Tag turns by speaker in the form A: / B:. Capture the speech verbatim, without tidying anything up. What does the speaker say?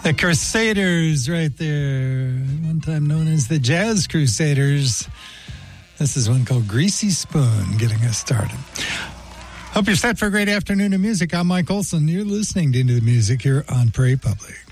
A: The Crusaders right there, one time known as the Jazz Crusaders. This is one called Greasy Spoon, getting us started. Hope you're set for a great afternoon of music. I'm Mike Olson. You're listening to Into the Music here on Prairie Public.